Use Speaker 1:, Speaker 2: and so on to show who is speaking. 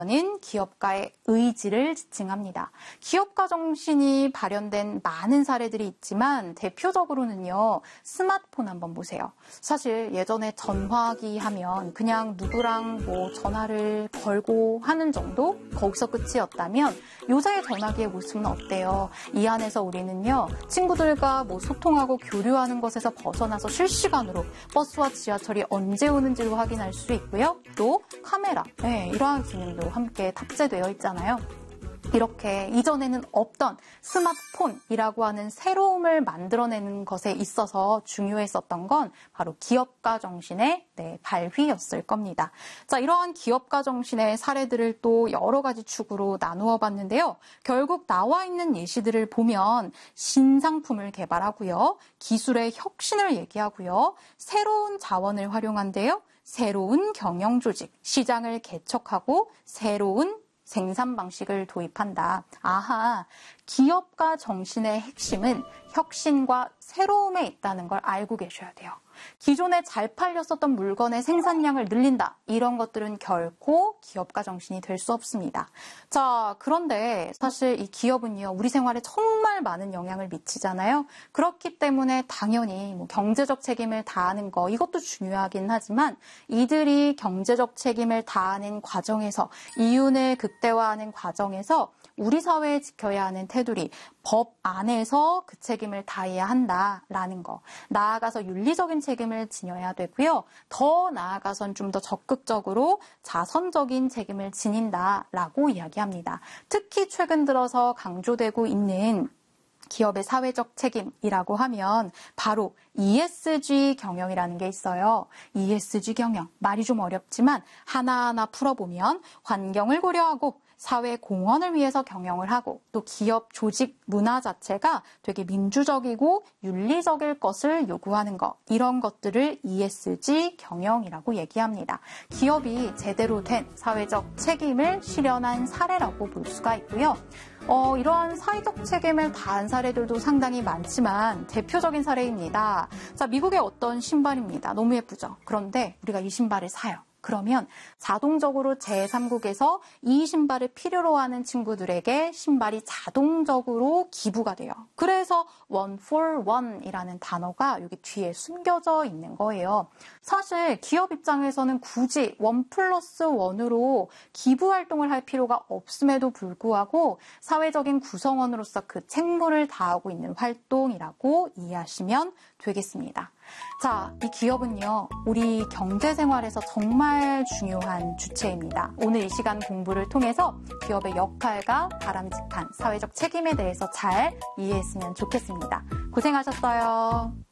Speaker 1: 는 기업가의 의지를 지칭합니다. 기업가 정신이 발현된 많은 사례들이 있지만 대표적으로는요, 스마트폰 한번 보세요. 사실 예전에 전화기 하면 그냥 누구랑 뭐 전화를 걸고 하는 정도? 거기서 끝이었다면 요새의 전화기의 모습은 어때요? 이 안에서 우리는요, 친구들과 뭐 소통하고 교류하는 것에서 벗어나서 실시간으로 버스와 지하철이 언제 오는지도 확인할 수 있고요. 또 카메라, 이러한 기능도 함께 탑재되어 있잖아요. 이렇게 이전에는 없던 스마트폰이라고 하는 새로움을 만들어내는 것에 있어서 중요했었던 건 바로 기업가 정신의 발휘였을 겁니다. 자, 이러한 기업가 정신의 사례들을 또 여러 가지 축으로 나누어 봤는데요. 결국 나와 있는 예시들을 보면 신상품을 개발하고요. 기술의 혁신을 얘기하고요. 새로운 자원을 활용한데요. 새로운 경영 조직, 시장을 개척하고 새로운 생산 방식을 도입한다. 아하, 기업가 정신의 핵심은 혁신과 새로움에 있다는 걸 알고 계셔야 돼요. 기존에 잘 팔렸었던 물건의 생산량을 늘린다. 이런 것들은 결코 기업가 정신이 될 수 없습니다. 자, 그런데 사실 이 기업은요, 우리 생활에 정말 많은 영향을 미치잖아요. 그렇기 때문에 당연히 뭐 경제적 책임을 다하는 거, 이것도 중요하긴 하지만 이들이 경제적 책임을 다하는 과정에서, 이윤을 극대화하는 과정에서 우리 사회에 지켜야 하는 테두리, 법 안에서 그 책임을 다해야 한다라는 거. 나아가서 윤리적인 책임을 지녀야 되고요. 더 나아가선 좀 더 적극적으로 자선적인 책임을 지닌다라고 이야기합니다. 특히 최근 들어서 강조되고 있는 기업의 사회적 책임이라고 하면 바로 ESG 경영이라는 게 있어요. ESG 경영, 말이 좀 어렵지만 하나하나 풀어보면 환경을 고려하고 사회 공헌을 위해서 경영을 하고 또 기업 조직 문화 자체가 되게 민주적이고 윤리적일 것을 요구하는 것, 이런 것들을 ESG 경영이라고 얘기합니다. 기업이 제대로 된 사회적 책임을 실현한 사례라고 볼 수가 있고요. 이러한 사회적 책임을 다한 사례들도 상당히 많지만 대표적인 사례입니다. 자, 미국의 어떤 신발입니다. 너무 예쁘죠? 그런데 우리가 이 신발을 사요. 그러면 자동적으로 제3국에서 이 신발을 필요로 하는 친구들에게 신발이 자동적으로 기부가 돼요. 그래서 one for one이라는 단어가 여기 뒤에 숨겨져 있는 거예요. 사실 기업 입장에서는 굳이 1+1으로 기부 활동을 할 필요가 없음에도 불구하고 사회적인 구성원으로서 그 책무를 다하고 있는 활동이라고 이해하시면 되겠습니다. 자, 이 기업은요, 우리 경제생활에서 정말 중요한 주체입니다. 오늘 이 시간 공부를 통해서 기업의 역할과 바람직한 사회적 책임에 대해서 잘 이해했으면 좋겠습니다. 고생하셨어요.